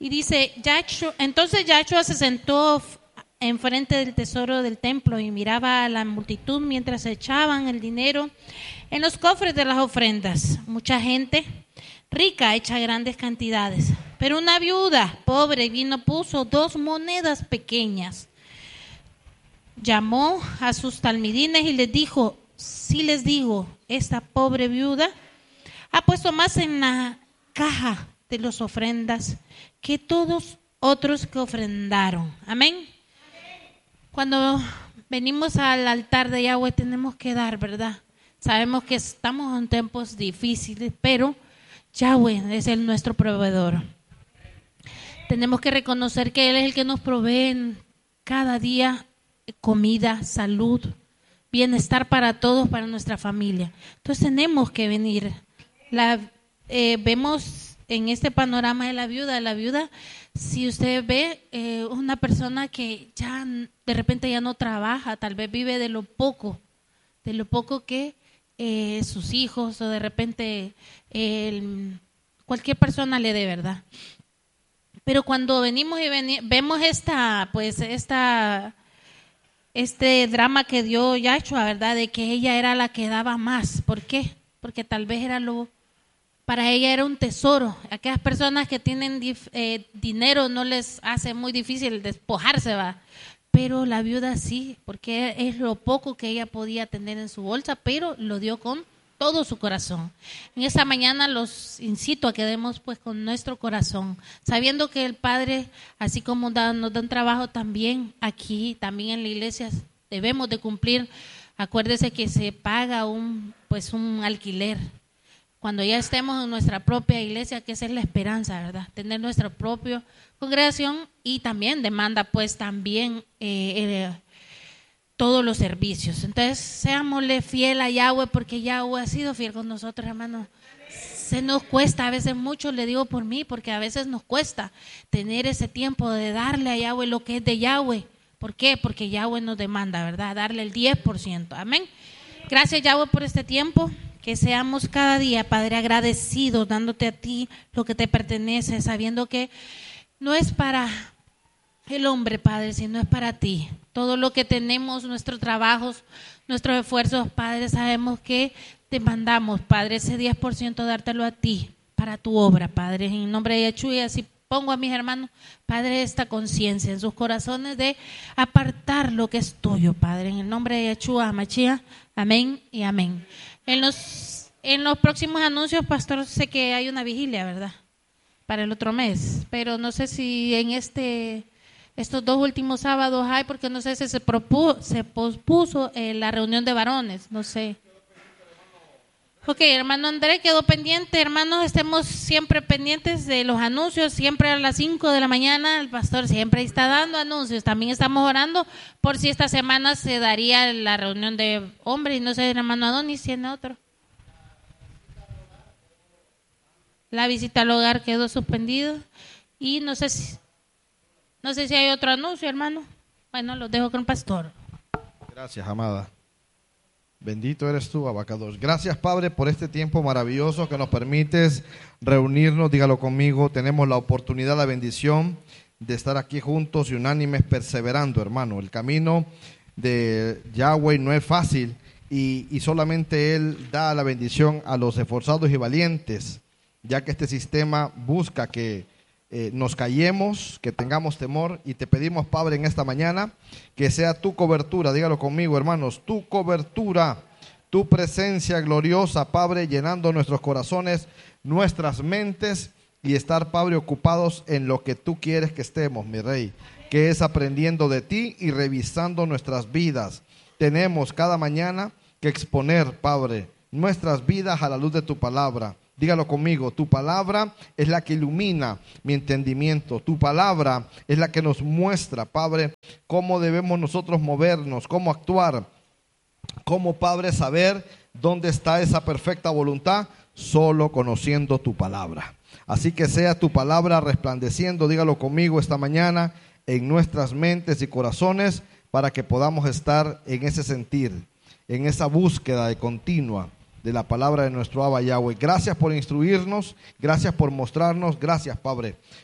Y dice, entonces Yahshua se sentó enfrente del tesoro del templo y miraba a la multitud mientras echaban el dinero en los cofres de las ofrendas. Mucha gente rica echa grandes cantidades, pero una viuda pobre vino, puso 2 monedas pequeñas. Llamó a sus talmidines y les dijo, si les digo, esta pobre viuda ha puesto más en la caja de las ofrendas que todos otros que ofrendaron. Amén. Cuando venimos al altar de Yahweh tenemos que dar, ¿verdad? Sabemos que estamos en tiempos difíciles, pero Yahweh es nuestro proveedor. Tenemos que reconocer que Él es el que nos provee cada día comida, salud, bienestar para todos, para nuestra familia. Entonces tenemos que venir. Vemos en este panorama de la viuda, si usted ve una persona que ya de repente ya no trabaja, tal vez vive de lo poco que sus hijos o de repente cualquier persona le dé, ¿verdad? Pero cuando venimos y vemos este drama que dio Yahshua, ¿verdad? De que ella era la que daba más. ¿Por qué? Porque tal vez para ella era un tesoro. Aquellas personas que tienen dinero no les hace muy difícil despojarse, ¿va? Pero la viuda sí, porque es lo poco que ella podía tener en su bolsa, pero lo dio con todo su corazón. En esta mañana los incito a que demos pues con nuestro corazón, sabiendo que el Padre, así como nos da un trabajo también aquí, también en la iglesia, debemos de cumplir. Acuérdese que se paga un alquiler. Cuando ya estemos en nuestra propia iglesia, que esa es la esperanza, ¿verdad? Tener nuestra propia congregación y también demanda pues también todos los servicios. Entonces, seámosle fiel a Yahweh, porque Yahweh ha sido fiel con nosotros, hermanos. Se nos cuesta a veces mucho, le digo por mí, porque a veces nos cuesta tener ese tiempo de darle a Yahweh lo que es de Yahweh. ¿Por qué? Porque Yahweh nos demanda, ¿verdad? Darle el 10%. Amén. Gracias, Yahweh, por este tiempo. Que seamos cada día, Padre, agradecidos, dándote a ti lo que te pertenece, sabiendo que no es para el hombre, Padre, sino es para ti. Todo lo que tenemos, nuestros trabajos, nuestros esfuerzos, Padre, sabemos que te mandamos, Padre, ese 10% dártelo a ti, para tu obra, Padre, en el nombre de Yahshua. Y así pongo a mis hermanos, Padre, esta conciencia en sus corazones de apartar lo que es tuyo, Padre, en el nombre de Yahshua HaMashiach. Amén y amén. En los próximos anuncios, pastor, sé que hay una vigilia, ¿verdad? Para el otro mes, pero no sé si en estos 2 últimos sábados hay, porque no sé si se pospuso la reunión de varones, no sé. Ok, hermano Andrés quedó pendiente. Hermanos, estemos siempre pendientes de los anuncios, siempre a las 5 de la mañana, el pastor siempre está dando anuncios. También estamos orando por si esta semana se daría la reunión de hombres, y no sé, hermano Adonis, si tiene otro. La visita al hogar quedó suspendida y no sé si hay otro anuncio, hermano. Bueno, los dejo con el pastor. Gracias, amada. Bendito eres tú, Abacados. Gracias, Padre, por este tiempo maravilloso que nos permites reunirnos. Dígalo conmigo, tenemos la oportunidad, la bendición de estar aquí juntos y unánimes, perseverando, hermano. El camino de Yahweh no es fácil y solamente Él da la bendición a los esforzados y valientes, ya que este sistema busca que nos callemos, que tengamos temor, y te pedimos, Padre, en esta mañana que sea tu cobertura, dígalo conmigo, hermanos, tu cobertura, tu presencia gloriosa, Padre, llenando nuestros corazones, nuestras mentes, y estar, Padre, ocupados en lo que tú quieres que estemos, mi Rey, que es aprendiendo de ti y revisando nuestras vidas. Tenemos cada mañana que exponer, Padre, nuestras vidas a la luz de tu palabra. Dígalo conmigo, tu palabra es la que ilumina mi entendimiento, tu palabra es la que nos muestra, Padre, cómo debemos nosotros movernos, cómo actuar, cómo, Padre, saber dónde está esa perfecta voluntad, solo conociendo tu palabra. Así que sea tu palabra resplandeciendo, dígalo conmigo esta mañana, en nuestras mentes y corazones, para que podamos estar en ese sentir, en esa búsqueda de continua de la palabra de nuestro Abba Yahweh. Gracias por instruirnos, gracias por mostrarnos, gracias, Padre,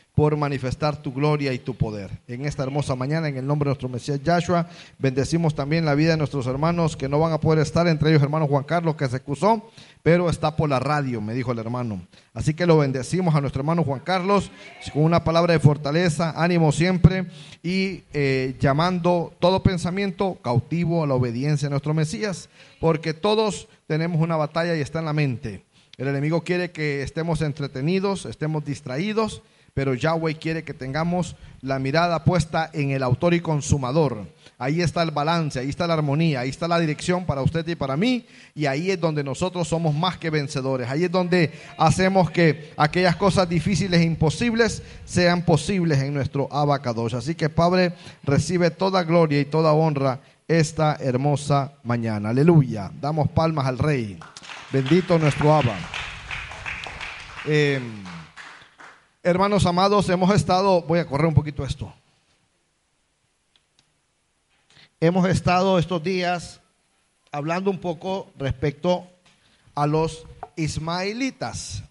por manifestar tu gloria y tu poder. En esta hermosa mañana, en el nombre de nuestro Mesías Yahshua, bendecimos también la vida de nuestros hermanos que no van a poder estar, entre ellos hermano Juan Carlos, que se excusó, pero está por la radio, me dijo el hermano. Así que lo bendecimos a nuestro hermano Juan Carlos con una palabra de fortaleza, ánimo siempre, y llamando todo pensamiento cautivo a la obediencia de nuestro Mesías, porque todos tenemos una batalla y está en la mente. El enemigo quiere que estemos entretenidos, estemos distraídos, pero Yahweh quiere que tengamos la mirada puesta en el autor y consumador. Ahí está el balance, ahí está la armonía, ahí está la dirección para usted y para mí, y ahí es donde nosotros somos más que vencedores. Ahí es donde hacemos que aquellas cosas difíciles e imposibles sean posibles en nuestro Abacadosh. Así que Padre, recibe toda gloria y toda honra esta hermosa mañana. Aleluya. Damos palmas al Rey. Bendito nuestro Abba. Hermanos amados, hemos estado, voy a correr un poquito esto. Hemos estado estos días hablando un poco respecto a los ismaelitas.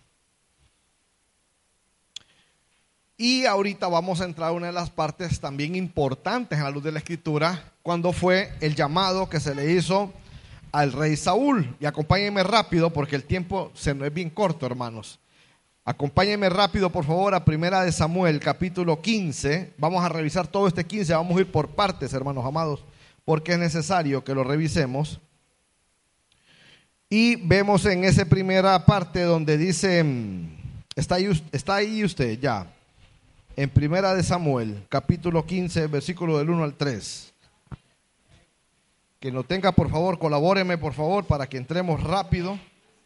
Y ahorita vamos a entrar a una de las partes también importantes a la luz de la Escritura, cuando fue el llamado que se le hizo al rey Saúl. Y acompáñenme rápido porque el tiempo es bien corto, hermanos. Acompáñenme rápido, por favor, a Primera de Samuel, capítulo 15. Vamos a revisar todo este 15, vamos a ir por partes, hermanos amados, porque es necesario que lo revisemos. Y vemos en esa primera parte donde dice, está ahí usted ya, en Primera de Samuel, capítulo 15, versículo del 1 al 3. Que lo tenga, por favor, colabóreme, por favor, para que entremos rápido.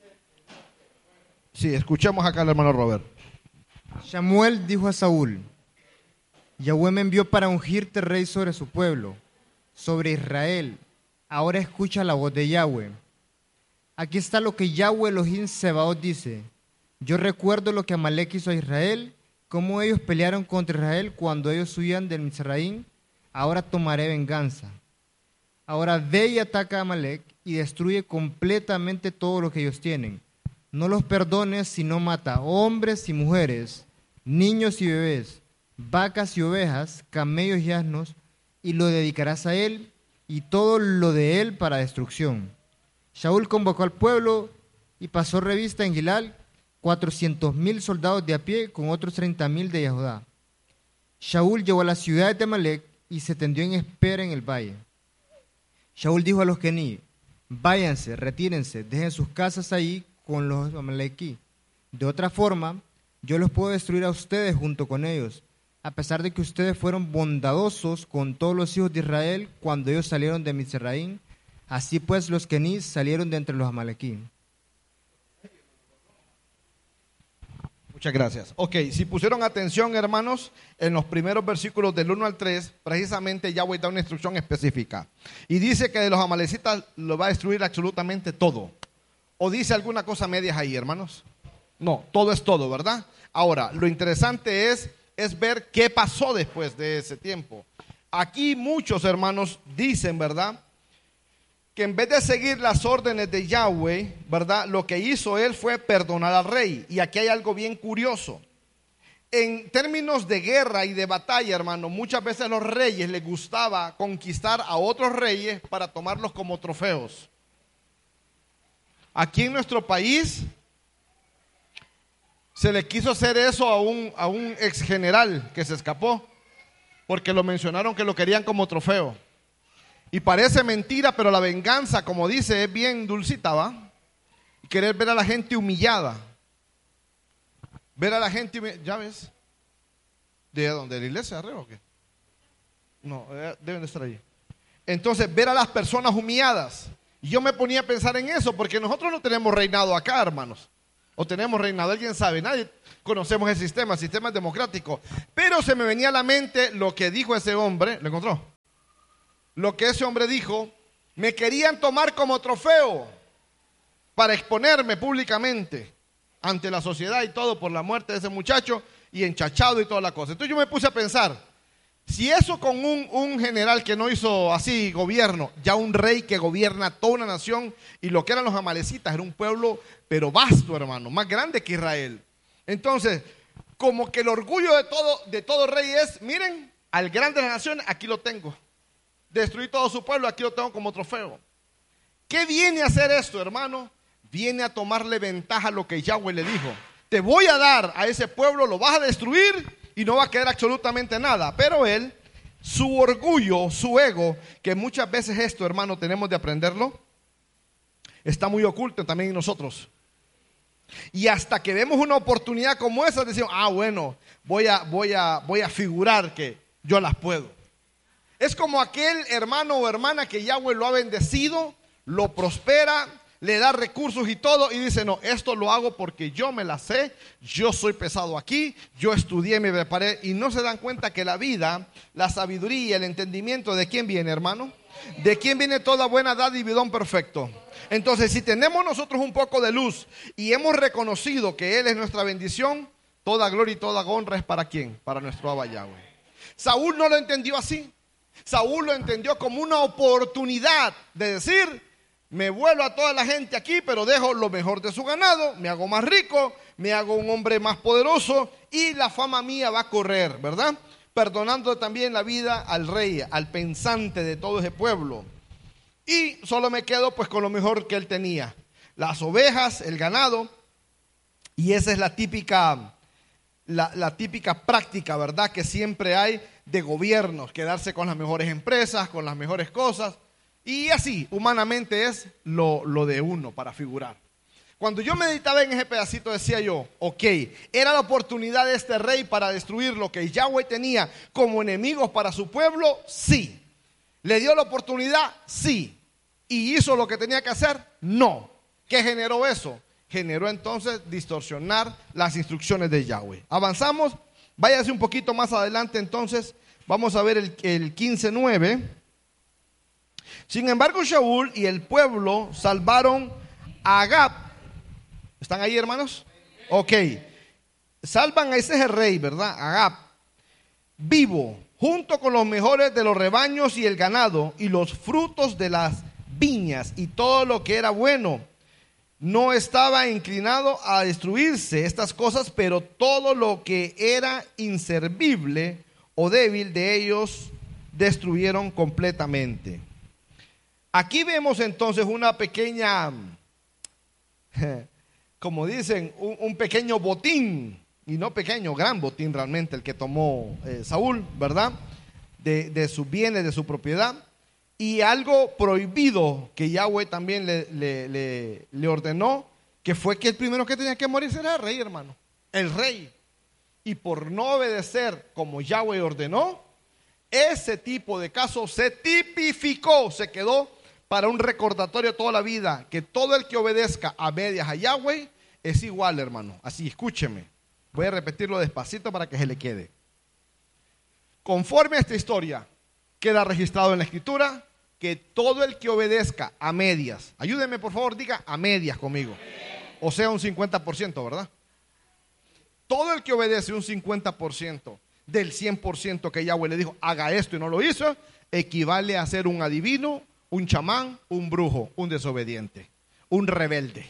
Sí, escuchemos acá al hermano Robert. Samuel dijo a Saúl: Yahweh me envió para ungirte rey sobre su pueblo, sobre Israel. Ahora escucha la voz de Yahweh. Aquí está lo que Yahweh Elohim Sebaot dice: Yo recuerdo lo que Amalek hizo a Israel, cómo ellos pelearon contra Israel cuando ellos huían del Mizraim. Ahora tomaré venganza. Ahora ve y ataca a Amalek y destruye completamente todo lo que ellos tienen. No los perdones, sino mata hombres y mujeres, niños y bebés, vacas y ovejas, camellos y asnos, y lo dedicarás a él y todo lo de él para destrucción. Saúl convocó al pueblo y pasó revista en Gilgal 400,000 soldados de a pie con otros 30,000 de Yehudá. Saúl llegó a la ciudad de Amalek y se tendió en espera en el valle. Saúl dijo a los Kení: váyanse, retírense, dejen sus casas ahí con los amalequí. De otra forma, yo los puedo destruir a ustedes junto con ellos, a pesar de que ustedes fueron bondadosos con todos los hijos de Israel cuando ellos salieron de Mizraim. Así pues, los Kení salieron de entre los amalequí. Muchas gracias. Ok, si pusieron atención, hermanos, en los primeros versículos del 1 al 3, precisamente Yahweh da una instrucción específica. Y dice que de los amalecitas lo va a destruir absolutamente todo. ¿O dice alguna cosa medias ahí, hermanos? No, todo es todo, ¿verdad? Ahora, lo interesante es ver qué pasó después de ese tiempo. Aquí muchos hermanos dicen, ¿verdad?, que en vez de seguir las órdenes de Yahweh, ¿verdad?, lo que hizo él fue perdonar al rey. Y aquí hay algo bien curioso. En términos de guerra y de batalla, hermano, muchas veces a los reyes les gustaba conquistar a otros reyes para tomarlos como trofeos. Aquí en nuestro país se le quiso hacer eso a un ex general que se escapó, porque lo mencionaron que lo querían como trofeo. Y parece mentira, pero la venganza, como dice, es bien dulcita, ¿va? Y querer ver a la gente humillada. Ver a la gente humillada, ¿ya ves? ¿De dónde? ¿De la iglesia arriba o qué? No, deben de estar ahí. Entonces, ver a las personas humilladas. Y yo me ponía a pensar en eso, porque nosotros no tenemos reinado acá, hermanos. O tenemos reinado, alguien sabe, nadie conocemos el sistema es democrático. Pero se me venía a la mente lo que dijo ese hombre, ¿lo encontró? Lo que ese hombre dijo: me querían tomar como trofeo para exponerme públicamente ante la sociedad y todo por la muerte de ese muchacho y enchachado y toda la cosa. Entonces yo me puse a pensar, si eso con un general que no hizo así gobierno, ya un rey que gobierna toda una nación, y lo que eran los amalecitas era un pueblo pero vasto, hermano, más grande que Israel. Entonces, como que el orgullo de todo rey es, miren, al grande de la nación, aquí lo tengo. Destruí todo su pueblo, aquí lo tengo como trofeo. ¿Qué viene a hacer esto, hermano? Viene a tomarle ventaja a lo que Yahweh le dijo. Te voy a dar a ese pueblo, lo vas a destruir y no va a quedar absolutamente nada. Pero él, su orgullo, su ego, que muchas veces esto, hermano, tenemos de aprenderlo, está muy oculto también en nosotros. Y hasta que vemos una oportunidad como esa, decimos, bueno, voy a figurar que yo las puedo. Es como aquel hermano o hermana que Yahweh lo ha bendecido, lo prospera, le da recursos y todo, y dice, no, esto lo hago porque yo me la sé, yo soy pesado aquí, yo estudié, me preparé, y no se dan cuenta que la vida, la sabiduría, el entendimiento, ¿de quién viene, hermano? ¿De quién viene toda buena dádiva y don perfecto? Entonces, si tenemos nosotros un poco de luz y hemos reconocido que Él es nuestra bendición, toda gloria y toda honra es para ¿quién? Para nuestro Abba Yahweh. Saúl no lo entendió así. Saúl lo entendió como una oportunidad de decir, me vuelvo a toda la gente aquí, pero dejo lo mejor de su ganado, me hago más rico, me hago un hombre más poderoso y la fama mía va a correr, ¿verdad? Perdonando también la vida al rey, al pensante de todo ese pueblo. Y solo me quedo pues con lo mejor que él tenía, las ovejas, el ganado, y esa es la típica práctica, ¿verdad? Que siempre hay de gobiernos, quedarse con las mejores empresas, con las mejores cosas, y así, humanamente es lo de uno para figurar. Cuando yo meditaba en ese pedacito decía yo, ok, ¿era la oportunidad de este rey para destruir lo que Yahweh tenía como enemigos para su pueblo? Sí. ¿Le dio la oportunidad? Sí. ¿Y hizo lo que tenía que hacer? No. ¿Qué generó eso? Generó entonces distorsionar las instrucciones de Yahweh. Avanzamos, váyase un poquito más adelante entonces, vamos a ver el 15:9. Sin embargo, Shaul y el pueblo salvaron a Agab. ¿Están ahí, hermanos? Ok. Salvan a ese rey, ¿verdad? Agab, vivo, junto con los mejores de los rebaños y el ganado, y los frutos de las viñas, y todo lo que era bueno. No estaba inclinado a destruirse estas cosas, pero todo lo que era inservible o débil de ellos destruyeron completamente. Aquí vemos entonces una pequeña, como dicen, un pequeño botín, y no pequeño, gran botín realmente el que tomó Saúl, ¿verdad? De sus bienes, de su propiedad, y algo prohibido que Yahweh también le ordenó, que fue que el primero que tenía que morir era el rey, hermano, el rey. Y por no obedecer como Yahweh ordenó, ese tipo de caso se tipificó, se quedó para un recordatorio toda la vida, que todo el que obedezca a medias a Yahweh es igual, hermano. Así, escúcheme. Voy a repetirlo despacito para que se le quede. Conforme a esta historia, queda registrado en la Escritura que todo el que obedezca a medias, ayúdenme por favor, diga a medias conmigo, o sea un 50%, ¿verdad? Todo el que obedece un 50% del 100% que Yahweh le dijo, haga esto y no lo hizo, equivale a ser un adivino, un chamán, un brujo, un desobediente, un rebelde.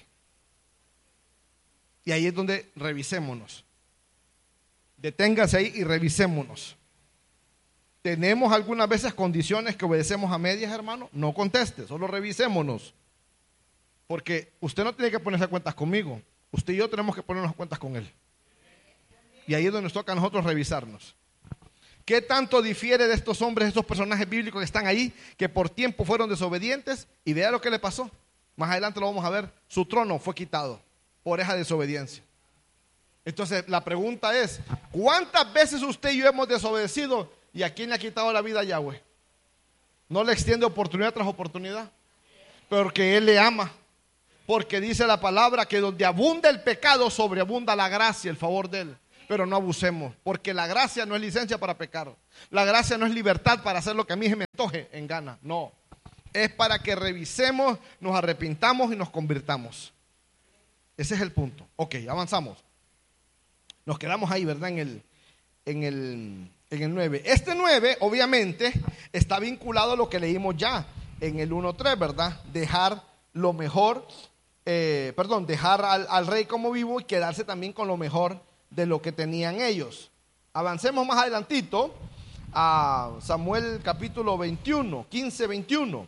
Y ahí es donde revisémonos. Deténgase ahí y revisémonos. ¿Tenemos algunas veces condiciones que obedecemos a medias, hermano? No conteste, solo revisémonos. Porque usted no tiene que ponerse a cuentas conmigo. Usted y yo tenemos que ponernos a cuentas con Él. Y ahí es donde nos toca a nosotros revisarnos. ¿Qué tanto difiere de estos hombres, estos personajes bíblicos que están ahí, que por tiempo fueron desobedientes? Y vea lo que le pasó. Más adelante lo vamos a ver. Su trono fue quitado por esa desobediencia. Entonces la pregunta es, ¿cuántas veces usted y yo hemos desobedecido y a quién le ha quitado la vida a Yahweh? No le extiende oportunidad tras oportunidad, porque Él le ama, porque dice la palabra que donde abunda el pecado sobreabunda la gracia, el favor de Él. Pero no abusemos, porque la gracia no es licencia para pecar, la gracia no es libertad para hacer lo que a mí se me antoje en gana, no, es para que revisemos, nos arrepintamos y nos convirtamos. Ese es el punto. Ok, avanzamos. Nos quedamos ahí, ¿verdad? En el 9. Este 9, obviamente, está vinculado a lo que leímos ya en el 1:3, ¿verdad? Dejar lo mejor, dejar al rey como vivo y quedarse también con lo mejor de lo que tenían ellos. Avancemos más adelantito a Samuel capítulo 21, 15-21.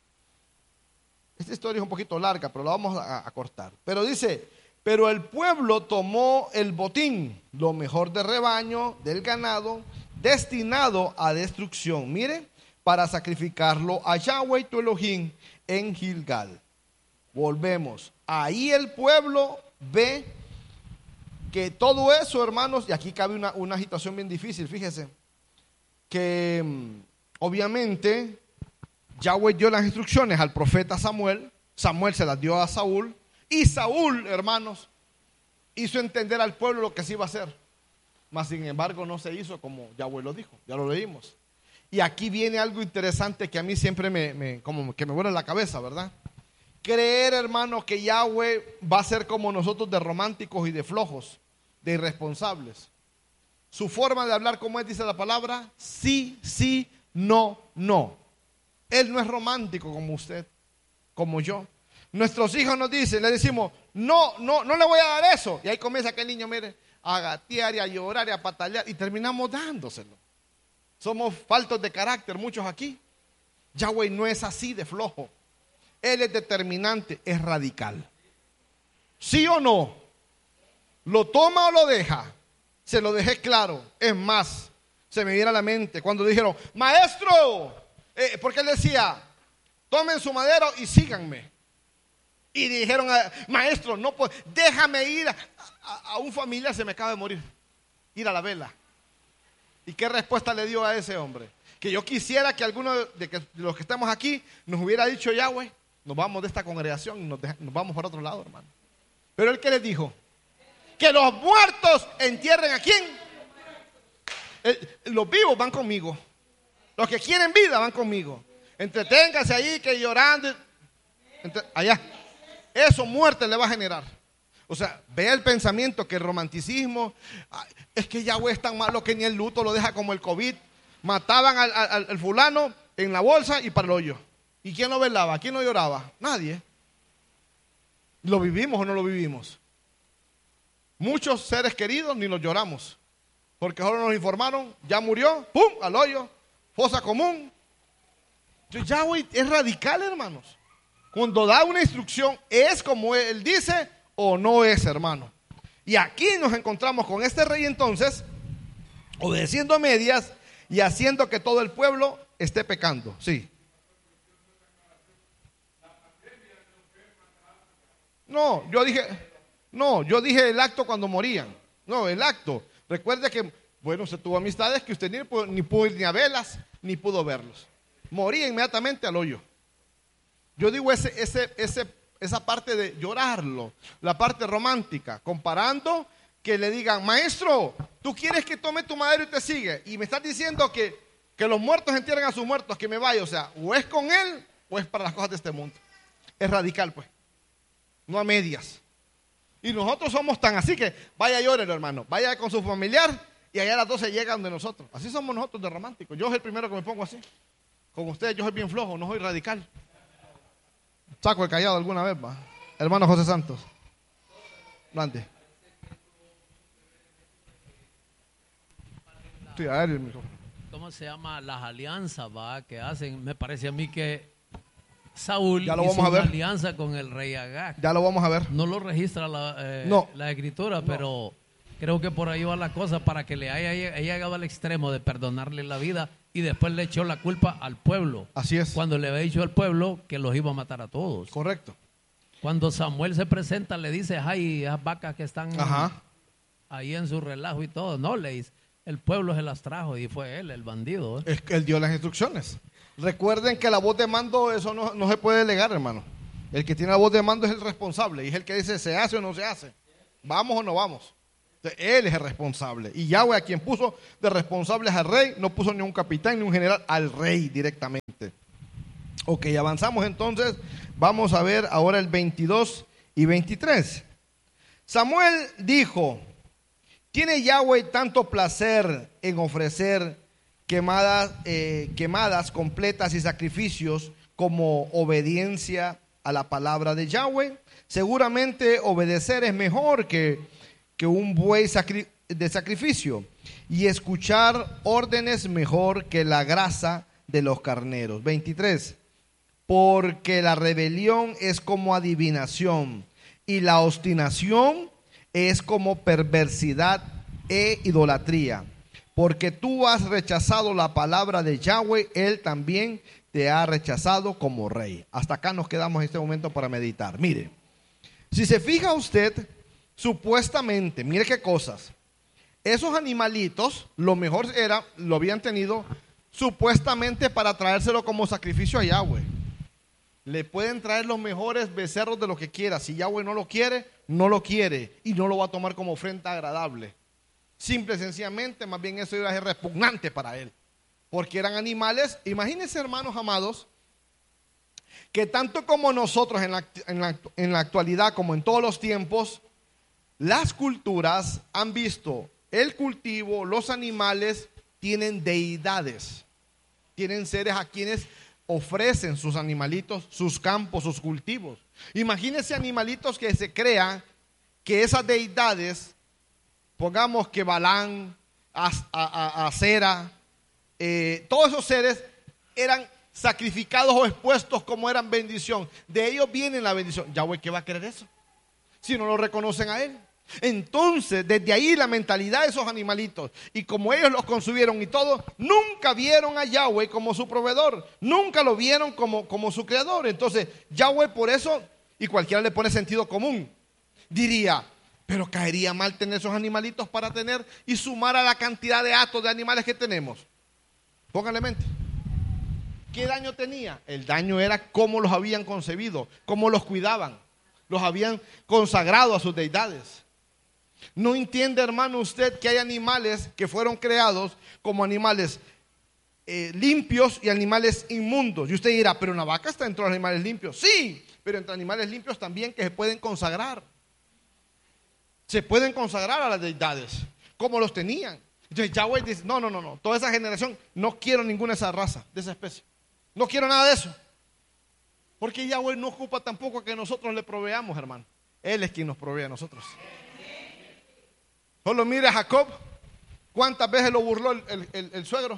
Esta historia es un poquito larga, pero la vamos a cortar. Pero dice, pero el pueblo tomó el botín, lo mejor del rebaño, del ganado, destinado a destrucción. Mire, para sacrificarlo a Yahweh tu Elohim en Gilgal. Volvemos. Ahí el pueblo ve que todo eso, hermanos, y aquí cabe una situación bien difícil, fíjese, que obviamente Yahweh dio las instrucciones al profeta Samuel, Samuel se las dio a Saúl, y Saúl, hermanos, hizo entender al pueblo lo que se iba a hacer, mas sin embargo no se hizo como Yahweh lo dijo, ya lo leímos. Y aquí viene algo interesante que a mí siempre como que me vuela la cabeza, ¿verdad? Creer, hermano, que Yahweh va a ser como nosotros, de románticos y de flojos, de irresponsables. Su forma de hablar, como es, dice la palabra, sí, sí, no, no. Él no es romántico como usted, como yo. Nuestros hijos nos dicen, le decimos, no le voy a dar eso. Y ahí comienza aquel niño, mire, a gatear y a llorar y a patalear, y terminamos dándoselo. Somos faltos de carácter, muchos aquí. Yahweh no es así de flojo. Él es determinante, es radical. ¿Sí o no? ¿Lo toma o lo deja? Se lo dejé claro. Es más, se me viene a la mente cuando dijeron, maestro, porque él decía, tomen su madero y síganme. Y dijeron, maestro, no puedo, déjame ir a un familiar, se me acaba de morir, ir a la vela. ¿Y qué respuesta le dio a ese hombre? Que yo quisiera que alguno de los que estamos aquí nos hubiera dicho, Yahweh, nos vamos de esta congregación y nos vamos para otro lado, hermano. Pero él, ¿qué les dijo? Que los muertos entierren ¿a quién? Los vivos van conmigo. Los que quieren vida van conmigo. Entreténganse ahí, que llorando. Allá. Eso muerte le va a generar. O sea, vea el pensamiento, que el romanticismo, es que Yahweh es tan malo que ni el luto lo deja como el COVID. Mataban al fulano en la bolsa y para el hoyo. ¿Y quién lo velaba? ¿Quién lo lloraba? Nadie. ¿Lo vivimos o no lo vivimos? Muchos seres queridos ni los lloramos, porque ahora nos informaron, ya murió, ¡pum!, al hoyo, fosa común. Yahweh es radical, hermanos. Cuando da una instrucción, ¿es como él dice o no es, hermano? Y aquí nos encontramos con este rey entonces, obedeciendo a medias y haciendo que todo el pueblo esté pecando. Sí. Yo dije el acto cuando morían. No, el acto. Recuerde que, bueno, se tuvo amistades que usted ni pudo ir ni a velas, ni pudo verlos. Moría inmediatamente al hoyo. Yo digo esa parte de llorarlo, la parte romántica, comparando que le digan, maestro, tú quieres que tome tu madero y te sigue, y me estás diciendo que los muertos entierren a sus muertos, que me vaya. O sea, o es con él o es para las cosas de este mundo. Es radical, pues, no a medias. Y nosotros somos tan así que vaya, llórelo, hermano, vaya con su familiar y allá a las 12 llegan de nosotros. Así somos nosotros de románticos. Yo soy el primero que me pongo así. Con ustedes yo soy bien flojo, no soy radical. Saco el callado alguna vez, va. Hermano José Santos. Adelante. Sí, a ver el micrófono. ¿Cómo se llama? Las alianzas, va, que hacen. Me parece a mí que Saúl ya lo hizo vamos a ver. una alianza con el rey Agag. Ya lo vamos a ver. No lo registra la escritura, No. pero creo que por ahí va la cosa, para que le haya llegado al extremo de perdonarle la vida y después le echó la culpa al pueblo. Así es. Cuando le había dicho al pueblo que los iba a matar a todos. Correcto. Cuando Samuel se presenta, le dice, ay, esas vacas que están ahí en su relajo y todo. No, le dice, el pueblo se las trajo y fue él, el bandido. Es que él dio las instrucciones. Recuerden que la voz de mando, eso no se puede delegar, hermano. El que tiene la voz de mando es el responsable y es el que dice, ¿se hace o no se hace? ¿Vamos o no vamos? Entonces, él es el responsable. Y Yahweh, a quien puso de responsables al rey, no puso ni un capitán ni un general, al rey directamente. Ok, avanzamos entonces. Vamos a ver ahora el 22 y 23. Samuel dijo, ¿tiene Yahweh tanto placer en ofrecer quemadas completas y sacrificios como obediencia a la palabra de Yahweh? Seguramente obedecer es mejor que un buey de sacrificio, y escuchar órdenes mejor que la grasa de los carneros. 23. Porque la rebelión es como adivinación, y la obstinación es como perversidad e idolatría. Porque tú has rechazado la palabra de Yahweh, Él también te ha rechazado como rey. Hasta acá nos quedamos en este momento para meditar. Mire, si se fija usted, supuestamente, mire qué cosas. Esos animalitos, lo mejor era, lo habían tenido supuestamente para traérselo como sacrificio a Yahweh. Le pueden traer los mejores becerros de lo que quiera. Si Yahweh no lo quiere, no lo quiere y no lo va a tomar como ofrenda agradable. Simple y sencillamente, más bien eso iba a ser repugnante para él. Porque eran animales, imagínense hermanos amados, que tanto como nosotros en la actualidad como en todos los tiempos, las culturas han visto el cultivo, los animales tienen deidades, tienen seres a quienes ofrecen sus animalitos, sus campos, sus cultivos. Imagínense animalitos que se crean que esas deidades, pongamos que Balán, Acera, todos esos seres eran sacrificados o expuestos como eran bendición. De ellos viene la bendición. Yahweh, ¿qué va a querer eso? Si no lo reconocen a él. Entonces, desde ahí la mentalidad de esos animalitos, y como ellos los consumieron y todo, nunca vieron a Yahweh como su proveedor, nunca lo vieron como su creador. Entonces, Yahweh por eso, y cualquiera le pone sentido común, diría, pero caería mal tener esos animalitos para tener y sumar a la cantidad de hatos de animales que tenemos. Pónganle mente. ¿Qué daño tenía? El daño era cómo los habían concebido, cómo los cuidaban, los habían consagrado a sus deidades. No entiende, hermano, usted que hay animales que fueron creados como animales limpios y animales inmundos. Y usted dirá, pero una vaca está entre los animales limpios. Sí, pero entre animales limpios también que se pueden consagrar. Se pueden consagrar a las deidades, como los tenían. Entonces Yahweh dice, no, toda esa generación, no quiero ninguna de esa raza, de esa especie. No quiero nada de eso. Porque Yahweh no ocupa tampoco que nosotros le proveamos, hermano. Él es quien nos provee a nosotros. Solo mire a Jacob, cuántas veces lo burló el suegro.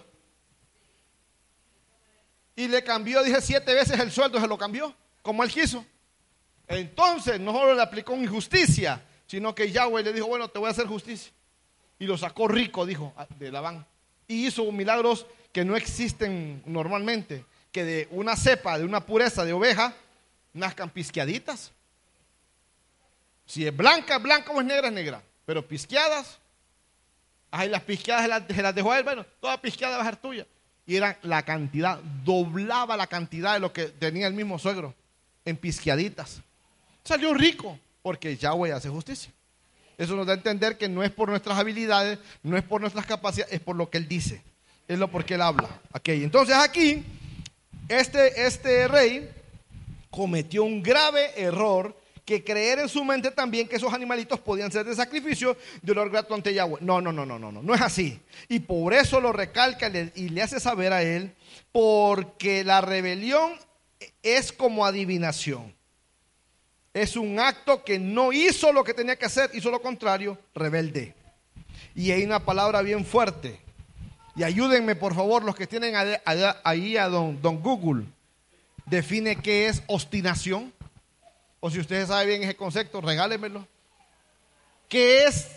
Y le cambió, dije 7 veces el sueldo, se lo cambió, como él quiso. Entonces no solo le aplicó injusticia, sino que Yahweh le dijo, bueno, te voy a hacer justicia. Y lo sacó rico, dijo, de Labán. Y hizo milagros que no existen normalmente, que de una cepa, de una pureza de oveja, nazcan pisqueaditas. Si es blanca, es blanca, o es negra. Pero pisqueadas, ay, las pisqueadas se las dejó a él, bueno, toda pisqueada va a ser tuya. Y era la cantidad, doblaba la cantidad de lo que tenía el mismo suegro, en pisqueaditas. Salió rico, porque Yahweh hace justicia. Eso nos da a entender que no es por nuestras habilidades, no es por nuestras capacidades, es por lo que Él dice. Es lo porque Él habla. Okay. Entonces aquí, este rey cometió un grave error, que creer en su mente también que esos animalitos podían ser de sacrificio de olor grato ante Yahweh. No es así. Y por eso lo recalca y le hace saber a él, porque la rebelión es como adivinación. Es un acto que no hizo lo que tenía que hacer, hizo lo contrario, rebelde. Y hay una palabra bien fuerte. Y ayúdenme por favor los que tienen ahí a don Google. Define qué es obstinación. O si ustedes saben bien ese concepto, regálenmelo. ¿Qué es?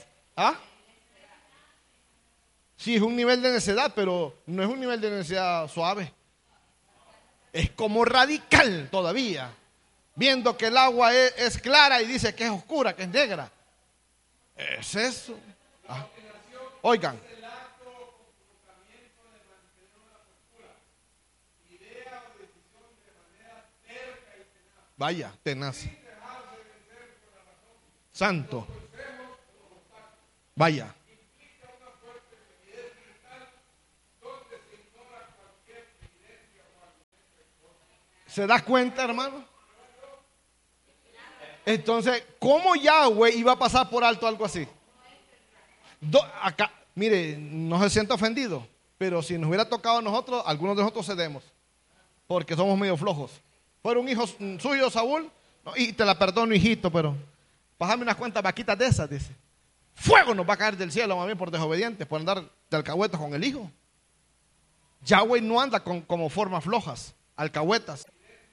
Sí, es un nivel de necedad, pero no es un nivel de necedad suave. Es como radical todavía. Viendo que el agua es clara y dice que es oscura, que es negra. Es eso. Oigan. Vaya, tenaz. Santo. Vaya. ¿Se da cuenta, hermano? Entonces, ¿cómo Yahweh iba a pasar por alto algo así? Acá, mire, no se sienta ofendido, pero si nos hubiera tocado a nosotros, algunos de nosotros cedemos, porque somos medio flojos. Fueron hijos suyos, Saúl, y te la perdono, hijito, pero bájame unas cuantas vaquitas de esas, dice. fuego nos va a caer del cielo, más bien por desobedientes, por andar de alcahuetas con el hijo. Yahweh no anda como formas flojas, alcahuetas.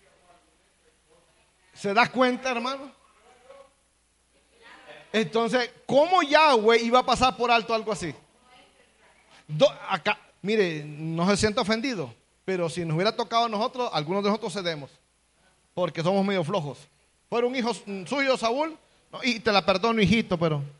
¿Se da cuenta, hermano? Entonces, ¿cómo Yahweh iba a pasar por alto algo así? Acá, mire, no se sienta ofendido, pero si nos hubiera tocado a nosotros, algunos de nosotros cedemos, porque somos medio flojos. Fuera un hijo suyo, Saúl, y te la perdono, hijito, pero